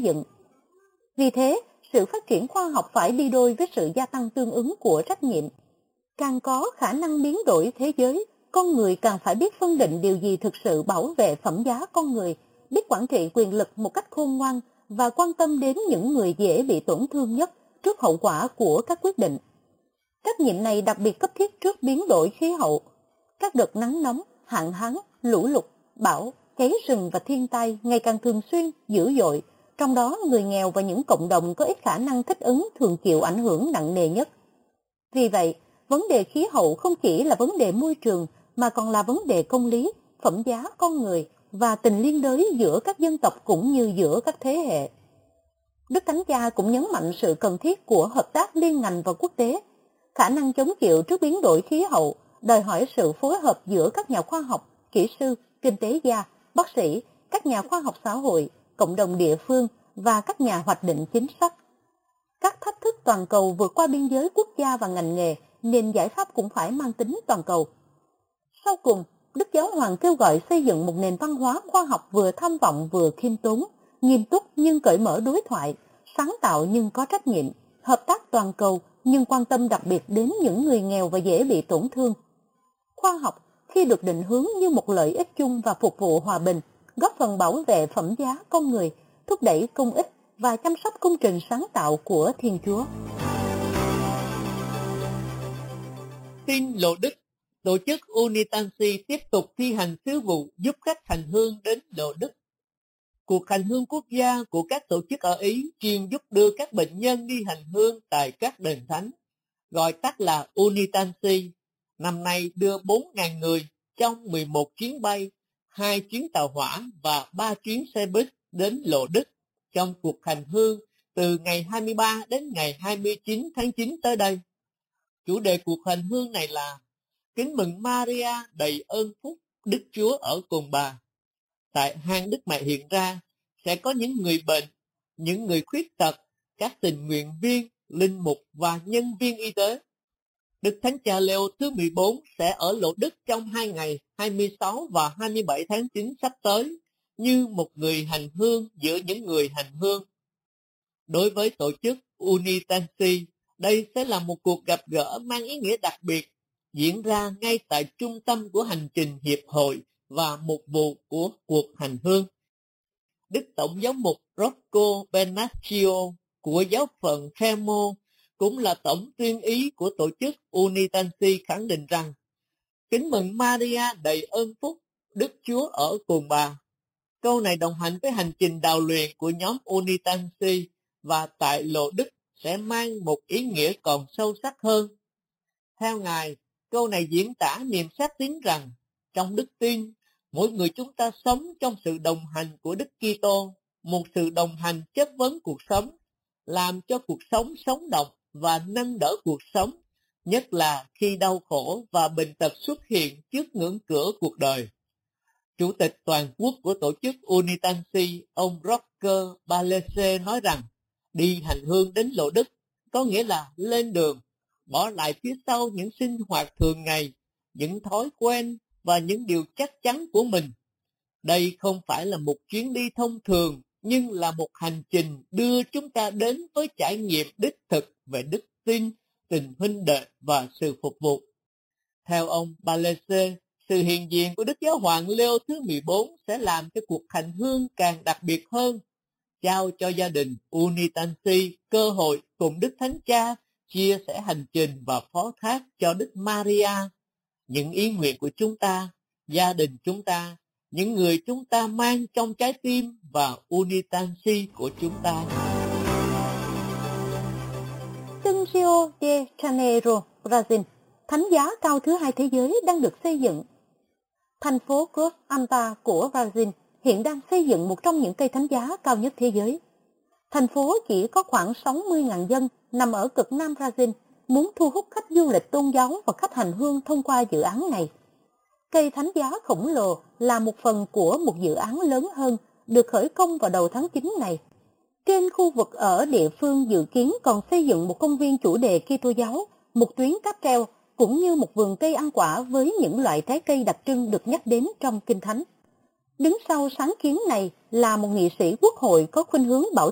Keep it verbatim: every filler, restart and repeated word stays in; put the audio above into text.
dựng. Vì thế, sự phát triển khoa học phải đi đôi với sự gia tăng tương ứng của trách nhiệm. Càng có khả năng biến đổi thế giới, con người càng phải biết phân định điều gì thực sự bảo vệ phẩm giá con người, biết quản trị quyền lực một cách khôn ngoan và quan tâm đến những người dễ bị tổn thương nhất trước hậu quả của các quyết định. Trách nhiệm này đặc biệt cấp thiết trước biến đổi khí hậu. Các đợt nắng nóng, hạn hán, lũ lụt, bão, cháy rừng và thiên tai ngày càng thường xuyên, dữ dội, trong đó người nghèo và những cộng đồng có ít khả năng thích ứng thường chịu ảnh hưởng nặng nề nhất. Vì vậy, vấn đề khí hậu không chỉ là vấn đề môi trường mà còn là vấn đề công lý, phẩm giá con người và tình liên đới giữa các dân tộc cũng như giữa các thế hệ. Đức Thánh Cha cũng nhấn mạnh sự cần thiết của hợp tác liên ngành và quốc tế. Khả năng chống chịu trước biến đổi khí hậu đòi hỏi sự phối hợp giữa các nhà khoa học, kỹ sư, kinh tế gia, bác sĩ, các nhà khoa học xã hội, cộng đồng địa phương và các nhà hoạch định chính sách. Các thách thức toàn cầu vượt qua biên giới quốc gia và ngành nghề nên giải pháp cũng phải mang tính toàn cầu. Sau cùng, Đức Giáo Hoàng kêu gọi xây dựng một nền văn hóa khoa học vừa tham vọng vừa khiêm tốn, nghiêm túc nhưng cởi mở đối thoại, sáng tạo nhưng có trách nhiệm, hợp tác toàn cầu nhưng quan tâm đặc biệt đến những người nghèo và dễ bị tổn thương. Khoa học khi được định hướng như một lợi ích chung và phục vụ hòa bình, góp phần bảo vệ phẩm giá con người, thúc đẩy công ích và chăm sóc công trình sáng tạo của Thiên Chúa. Tin Lộ Đức, tổ chức Unitansi tiếp tục thi hành sứ vụ giúp khách hành hương đến Lộ Đức. Cuộc hành hương quốc gia của các tổ chức ở Ý chuyên giúp đưa các bệnh nhân đi hành hương tại các đền thánh, gọi tắt là Unitansi. Năm nay đưa bốn nghìn người trong mười một chuyến bay, hai chuyến tàu hỏa và ba chuyến xe buýt đến Lộ Đức trong cuộc hành hương từ ngày hai mươi ba đến ngày hai mươi chín tháng chín tới đây. Chủ đề cuộc hành hương này là Kính mừng Maria đầy ơn phúc, Đức Chúa ở cùng bà. Tại hang Đức Mẹ hiện ra sẽ có những người bệnh, những người khuyết tật, các tình nguyện viên, linh mục và nhân viên y tế. Đức Thánh Cha Leo thứ mười bốn sẽ ở Lộ Đức trong hai ngày hai mươi sáu và hai mươi bảy tháng chín sắp tới như một người hành hương giữa những người hành hương. Đối với tổ chức Unitansi, đây sẽ là một cuộc gặp gỡ mang ý nghĩa đặc biệt, diễn ra ngay tại trung tâm của hành trình hiệp hội và mục vụ của cuộc hành hương. Đức Tổng giám mục Rocco Bernaccio của giáo phận Fermo cũng là tổng tuyên ý của tổ chức Unitansi khẳng định rằng Kính mừng Maria đầy ơn phúc, Đức Chúa ở cùng bà. Câu này đồng hành với hành trình đào luyện của nhóm Unitansi và tại Lộ Đức sẽ mang một ý nghĩa còn sâu sắc hơn. Theo Ngài, câu này diễn tả niềm xác tín rằng trong đức tin, mỗi người chúng ta sống trong sự đồng hành của Đức Kitô, một sự đồng hành chất vấn cuộc sống, làm cho cuộc sống sống động và nâng đỡ cuộc sống, nhất là khi đau khổ và bệnh tật xuất hiện trước ngưỡng cửa cuộc đời. Chủ tịch toàn quốc của tổ chức Unitansi, ông Roger Balese nói rằng, đi hành hương đến Lộ Đức có nghĩa là lên đường, bỏ lại phía sau những sinh hoạt thường ngày, những thói quen và những điều chắc chắn của mình. Đây không phải là một chuyến đi thông thường, nhưng là một hành trình đưa chúng ta đến với trải nghiệm đích thực về đức tin, tình huynh đệ và sự phục vụ. Theo ông Balese, sự hiện diện của Đức Giáo hoàng Leo thứ mười bốn sẽ làm cho cuộc hành hương càng đặc biệt hơn, trao cho gia đình Unitansi cơ hội cùng Đức Thánh Cha chia sẻ hành trình và phó thác cho Đức Maria những ý nguyện của chúng ta, gia đình chúng ta, những người chúng ta mang trong trái tim và Unitansi của chúng ta. Sân Rio de Janeiro, Brazil, thánh giá cao thứ hai thế giới đang được xây dựng. Thành phố Cruz Alta của Brazil hiện đang xây dựng một trong những cây thánh giá cao nhất thế giới. Thành phố chỉ có khoảng sáu mươi nghìn dân, nằm ở cực nam Brazil, muốn thu hút khách du lịch tôn giáo và khách hành hương thông qua dự án này. Cây thánh giá khổng lồ là một phần của một dự án lớn hơn, được khởi công vào đầu tháng chín này. Trên khu vực ở địa phương dự kiến còn xây dựng một công viên chủ đề Kitô giáo, một tuyến cáp treo, cũng như một vườn cây ăn quả với những loại trái cây đặc trưng được nhắc đến trong Kinh Thánh. Đứng sau sáng kiến này là một nghị sĩ quốc hội có khuynh hướng bảo